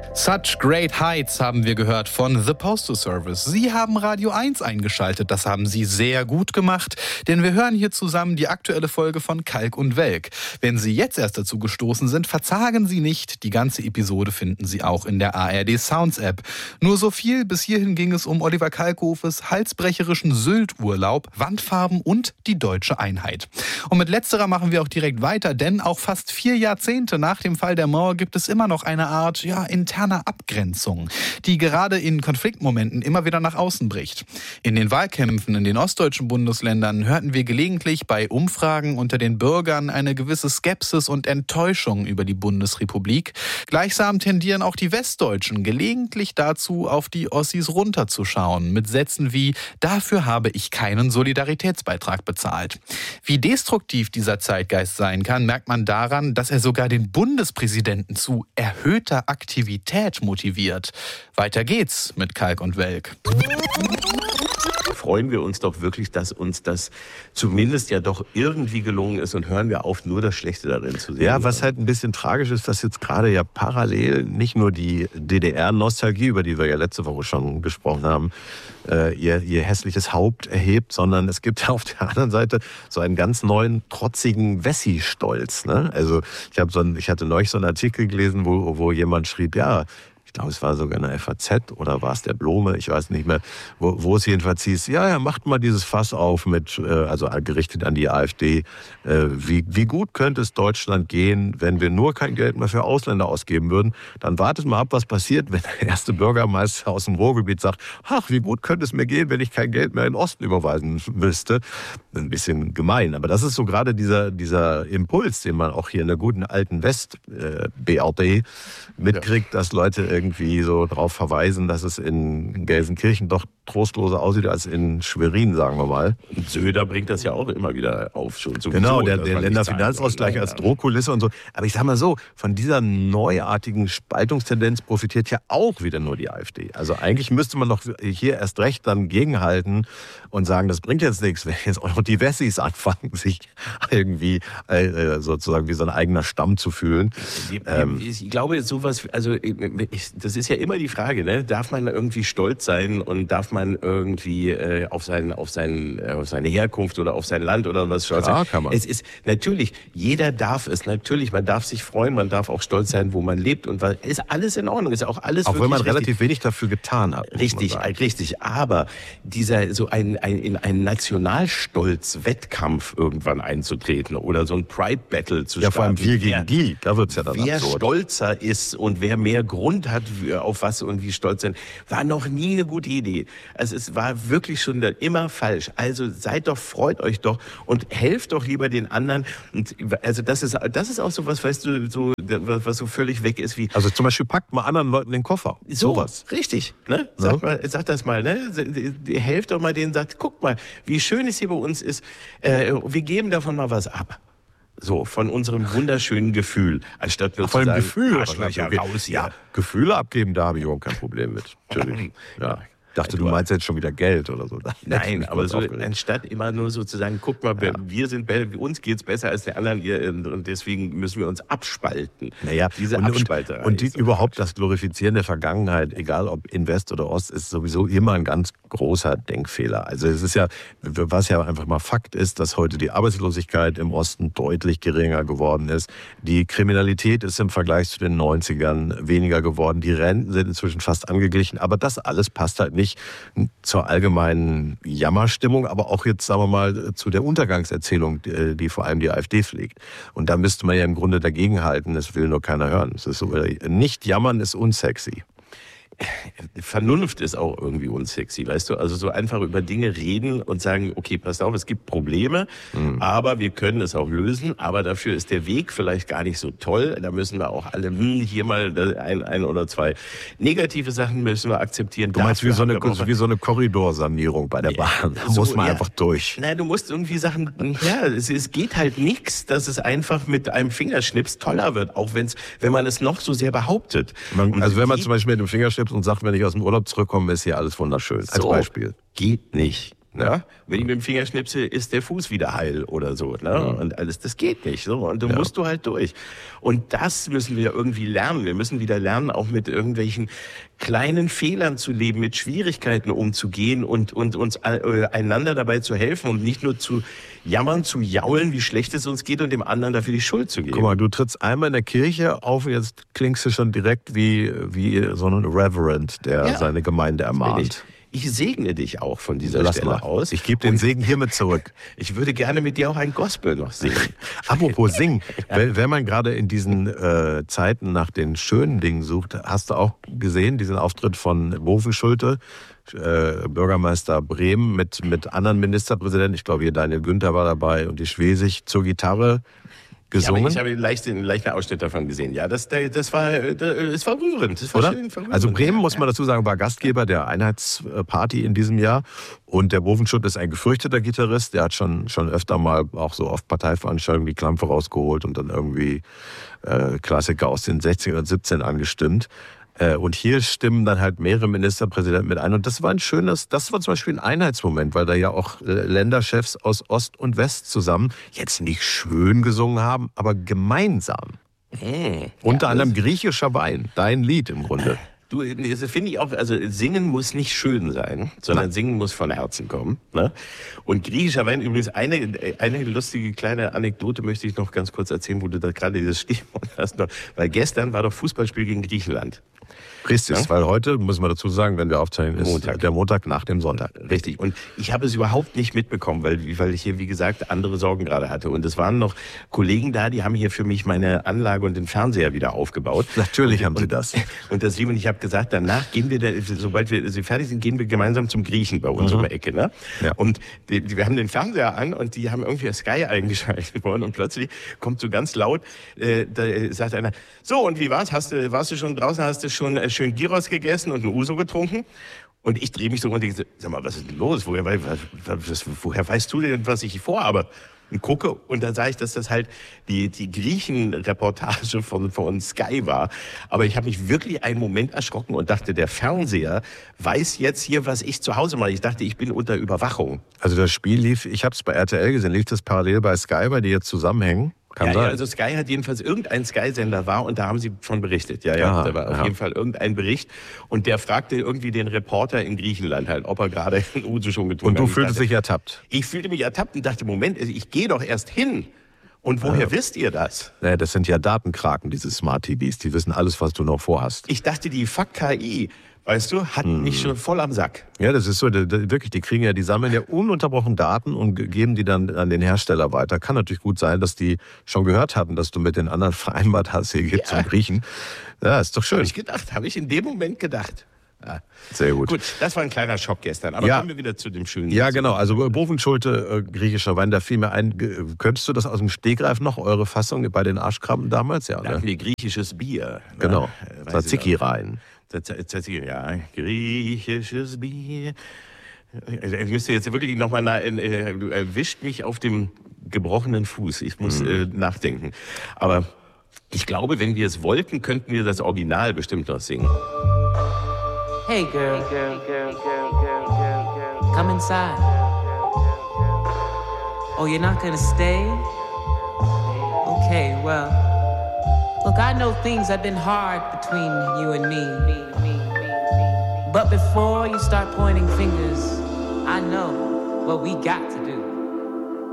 Such Great Heights haben wir gehört von The Postal Service. Sie haben Radio 1 eingeschaltet. Das haben Sie sehr gut gemacht, denn wir hören hier zusammen die aktuelle Folge von Kalk und Welk. Wenn Sie jetzt erst dazu gestoßen sind, verzagen Sie nicht. Die ganze Episode finden Sie auch in der ARD Sounds App. Nur so viel, bis hierhin ging es um Oliver Kalkofes halsbrecherischen Sylt-Urlaub, Wandfarben und die deutsche Einheit. Und mit letzterer machen wir auch direkt weiter, denn auch fast 4 Jahrzehnte nach dem Fall der Mauer gibt es immer noch eine Art, interner Abgrenzung, die gerade in Konfliktmomenten immer wieder nach außen bricht. In den Wahlkämpfen in den ostdeutschen Bundesländern hörten wir gelegentlich bei Umfragen unter den Bürgern eine gewisse Skepsis und Enttäuschung über die Bundesrepublik. Gleichsam tendieren auch die Westdeutschen gelegentlich dazu, auf die Ossis runterzuschauen, mit Sätzen wie „Dafür habe ich keinen Solidaritätsbeitrag bezahlt". Wie destruktiv dieser Zeitgeist sein kann, merkt man daran, dass er sogar den Bundespräsidenten zu erhöhter Aktivität motiviert. Weiter geht's mit Kalk und Welk. Freuen wir uns doch wirklich, dass uns das zumindest ja doch irgendwie gelungen ist und hören wir auf, nur das Schlechte darin zu sehen. Ja, was halt ein bisschen tragisch ist, dass jetzt gerade ja parallel nicht nur die DDR-Nostalgie, über die wir ja letzte Woche schon gesprochen haben, ihr hässliches Haupt erhebt, sondern es gibt ja auf der anderen Seite so einen ganz neuen, trotzigen Wessi-Stolz. Ne? Also ich hatte neulich so einen Artikel gelesen, wo jemand schrieb, ich glaube, es war sogar eine FAZ oder war es der Blome, ich weiß nicht mehr, wo es jedenfalls hieß, macht mal dieses Fass auf mit, also gerichtet an die AfD, wie gut könnte es Deutschland gehen, wenn wir nur kein Geld mehr für Ausländer ausgeben würden. Dann wartet mal ab, was passiert, wenn der erste Bürgermeister aus dem Ruhrgebiet sagt, wie gut könnte es mir gehen, wenn ich kein Geld mehr in den Osten überweisen müsste. Ein bisschen gemein, aber das ist so gerade dieser Impuls, den man auch hier in der guten alten West-BRD mitkriegt, dass Leute irgendwie so darauf verweisen, dass es in Gelsenkirchen doch trostloser aussieht als in Schwerin, sagen wir mal. Und Söder bringt das ja auch immer wieder auf. Genau, der Länderfinanzausgleich als Drohkulisse und so. Aber ich sag mal so, von dieser neuartigen Spaltungstendenz profitiert ja auch wieder nur die AfD. Also eigentlich müsste man doch hier erst recht dann gegenhalten und sagen, das bringt jetzt nichts, wenn jetzt auch noch die Wessis anfangen, sich irgendwie sozusagen wie so ein eigener Stamm zu fühlen. Ich glaube, sowas, das ist ja immer die Frage, ne? Darf man irgendwie stolz sein und darf man irgendwie auf seine Herkunft oder auf sein Land oder was stolz sein? Kann man. Es ist natürlich, jeder darf es, natürlich, man darf sich freuen, man darf auch stolz sein, wo man lebt und ist alles in Ordnung, ist auch alles auch wenn man richtig, relativ wenig dafür getan hat. Richtig, aber in einen Nationalstolz-Wettkampf irgendwann einzutreten oder so ein Pride-Battle zu starten. Ja, vor allem wir gegen die, da wird's ja dann wer absurd. Stolzer ist und wer mehr Grund hat, auf was und wie stolz sind, war noch nie eine gute Idee. Also es war wirklich schon immer falsch. Also freut euch doch und helft doch lieber den anderen. Und also das ist auch so was, weißt du, was so völlig weg ist wie. Also zum Beispiel packt mal anderen Leuten den Koffer. Sowas. Richtig, ne? Sag das mal, ne? Helft doch mal denen, sagt, guck mal, wie schön es hier bei uns ist. Wir geben davon mal was ab. So, von unserem wunderschönen Gefühl. Anstatt nur zu sagen, Gefühl, Arschlöcher raus hier. Ja, Gefühle abgeben, da habe ich überhaupt kein Problem mit. Natürlich. Ja. Ich dachte, du meinst jetzt schon wieder Geld oder so. Nein, aber so anstatt immer nur sozusagen, guck mal, uns geht's besser als der anderen und deswegen müssen wir uns abspalten. Naja, diese Abspalterei. Und überhaupt das Glorifizieren der Vergangenheit, egal ob in West oder Ost, ist sowieso immer ein ganz großer Denkfehler. Also es ist ja, was ja einfach mal Fakt ist, dass heute die Arbeitslosigkeit im Osten deutlich geringer geworden ist. Die Kriminalität ist im Vergleich zu den 90ern weniger geworden. Die Renten sind inzwischen fast angeglichen. Aber das alles passt halt nicht zur allgemeinen Jammerstimmung, aber auch jetzt, sagen wir mal, zu der Untergangserzählung, die vor allem die AfD pflegt. Und da müsste man ja im Grunde dagegenhalten, das will nur keiner hören. Es ist so, nicht jammern ist unsexy. Vernunft ist auch irgendwie unsexy, weißt du? Also so einfach über Dinge reden und sagen, okay, passt auf, es gibt Probleme, aber wir können es auch lösen, aber dafür ist der Weg vielleicht gar nicht so toll. Da müssen wir auch alle hier mal ein oder zwei negative Sachen müssen wir akzeptieren. Du meinst wie so eine Korridorsanierung bei der Bahn. Da muss man einfach durch. Nein, du musst irgendwie Sachen, es geht halt nichts, dass es einfach mit einem Fingerschnips toller wird, auch wenn man es noch so sehr behauptet. Also wenn man zum Beispiel mit dem Fingerschnips und sagt, wenn ich aus dem Urlaub zurückkomme, ist hier alles wunderschön. Als Beispiel. Geht nicht. Ja. Wenn ich mit dem Finger schnipse, ist der Fuß wieder heil oder so. Ne? Und alles, das geht nicht. So. Und musst du halt durch. Und das müssen wir irgendwie lernen. Wir müssen wieder lernen, auch mit irgendwelchen kleinen Fehlern zu leben, mit Schwierigkeiten umzugehen und uns einander dabei zu helfen und nicht nur zu jammern, zu jaulen, wie schlecht es uns geht und dem anderen dafür die Schuld zu geben. Guck mal, du trittst einmal in der Kirche auf und jetzt klingst du schon direkt wie so ein Reverend, der seine Gemeinde ermahnt. Ich segne dich auch von dieser Stelle aus. Ich gebe den Segen hiermit zurück. Ich würde gerne mit dir auch ein Gospel noch singen. Apropos singen, wenn man gerade in diesen Zeiten nach den schönen Dingen sucht, hast du auch gesehen, diesen Auftritt von Bovenschulte, Bürgermeister Bremen mit anderen Ministerpräsidenten. Ich glaube, hier Daniel Günther war dabei und die Schwesig zur Gitarre gesungen. Ja, ich habe einen leichten Ausschnitt davon gesehen. Ja, das war rührend. Das war oder? Schön verrührend. Also Bremen, muss man dazu sagen, war Gastgeber der Einheitsparty in diesem Jahr. Und der Bovenschutt ist ein gefürchteter Gitarrist. Der hat schon öfter mal auch so auf Parteiveranstaltungen die Klampe rausgeholt und dann irgendwie Klassiker aus den 16 und 17 angestimmt. Und hier stimmen dann halt mehrere Ministerpräsidenten mit ein. Und das war das war zum Beispiel ein Einheitsmoment, weil da ja auch Länderchefs aus Ost und West zusammen jetzt nicht schön gesungen haben, aber gemeinsam. Unter anderem griechischer Wein, dein Lied im Grunde. Du, das finde ich auch, also singen muss nicht schön sein, sondern singen muss von Herzen kommen. Ne? Und griechischer Wein, übrigens eine lustige kleine Anekdote möchte ich noch ganz kurz erzählen, wo du da gerade dieses Stichwort hast. Weil gestern war doch Fußballspiel gegen Griechenland. Richtig, ja? Weil heute, muss man dazu sagen, wenn wir aufzeichnen, ist der Montag nach dem Sonntag. Richtig. Und ich habe es überhaupt nicht mitbekommen, weil ich hier, wie gesagt, andere Sorgen gerade hatte. Und es waren noch Kollegen da, die haben hier für mich meine Anlage und den Fernseher wieder aufgebaut. Natürlich haben sie das. Und das Liebe, und ich habe gesagt, danach gehen wir, sobald wir fertig sind, gehen wir gemeinsam zum Griechen bei uns um die Ecke. Ne? Ja. Und wir haben den Fernseher an und die haben irgendwie Sky eingeschaltet worden und plötzlich kommt so ganz laut, da sagt einer, so, und wie war's? Warst du schon draußen, hast du schon schön Gyros gegessen und ein Uso getrunken? Und ich drehe mich so und denke, sag mal, was ist denn los? Woher weißt du denn, was ich vorhabe? Und gucke, und dann sah ich, dass das halt die Griechen-Reportage von Sky war. Aber ich habe mich wirklich einen Moment erschrocken und dachte, der Fernseher weiß jetzt hier, was ich zu Hause mache. Ich dachte, ich bin unter Überwachung. Also das Spiel lief, ich habe es bei RTL gesehen, lief das parallel bei Sky, weil die jetzt zusammenhängen? Ja, also Sky hat jedenfalls irgendein Sky-Sender war und da haben sie von berichtet. Ja, da war auf jeden Fall irgendein Bericht und der fragte irgendwie den Reporter in Griechenland halt, ob er gerade ein Uso schon getrunken hat. Und du fühltest dich ertappt? Ich fühlte mich ertappt und dachte, Moment, ich gehe doch erst hin. Und woher wisst ihr das? Naja, das sind ja Datenkraken, diese Smart TVs. Die wissen alles, was du noch vorhast. Ich dachte, die Fuck-KI, weißt du, hat mich schon voll am Sack. Ja, das ist so, wirklich, die sammeln ja ununterbrochen Daten und geben die dann an den Hersteller weiter. Kann natürlich gut sein, dass die schon gehört hatten, dass du mit den anderen vereinbart hast, hier geht's zum Griechen. Ja, ist doch schön. Habe ich in dem Moment gedacht. Ja. Sehr gut. Gut, das war ein kleiner Schock gestern, aber kommen wir wieder zu dem schönen. Ja, genau, also Bovenschulte, griechischer Wein, da fiel mir ein, könntest du das aus dem Stegreif noch, eure Fassung bei den Arschkrabben damals? Ja, da hatten wir griechisches Bier. Genau, Tzatziki rein. Ja, griechisches Bier. Ich müsste jetzt wirklich nochmal, du erwischt mich auf dem gebrochenen Fuß. Ich muss nachdenken. Aber ich glaube, wenn wir es wollten, könnten wir das Original bestimmt noch singen. Hey girl, come inside. Oh, you're not gonna stay? Okay, well, look, I know things have been hard between you and me. But before you start pointing fingers, I know what we got to do.